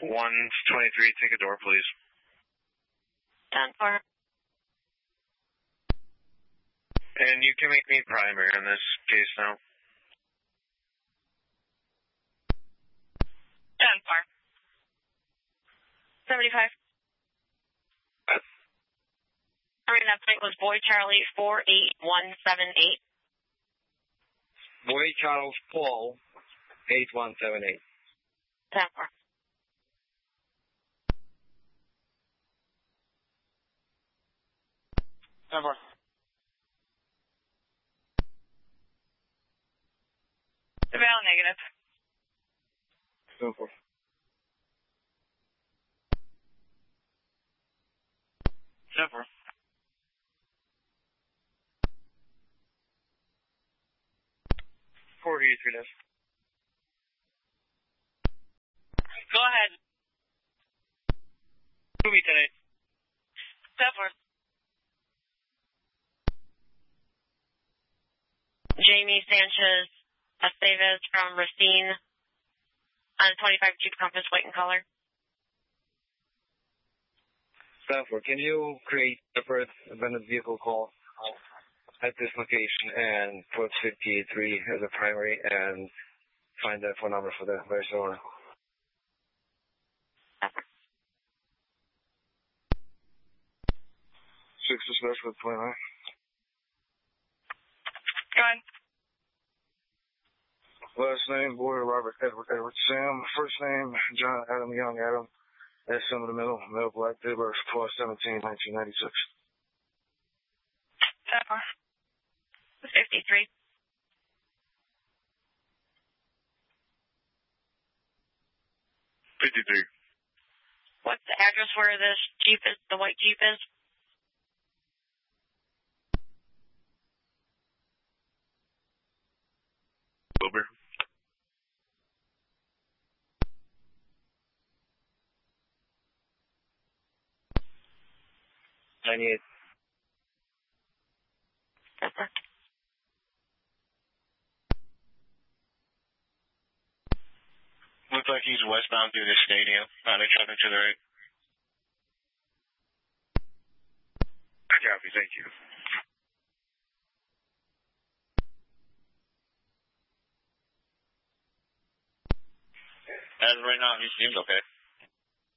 123, take a door, please. 10-4. And you can make me primary in this case now. 10-4. 75. That plate was Boy Charlie 48178. Boy Charles Paul 8178. 10-4. Val negative. 10-4. 10-4. Go ahead. 2 me today. 10-4. Jamie Sanchez Estevez from Racine on 25 Jeep Compass, white in color. 10-4. Can you create a separate abandoned vehicle call at this location and put 583 as a primary and find that phone number for the vice owner? 6 dispatch with 29. Go ahead. Last name, Boyer Robert Edward Sam. First name, John Adam Young Adam. S in the middle, black, date of birth, 12/17, 1996. 10-4. 53. What's the address where this Jeep is, the white Jeep is? Uber. 98. Looks like he's westbound through the stadium. They're traffic to the right. Copy, thank you. As of right now, he seems okay.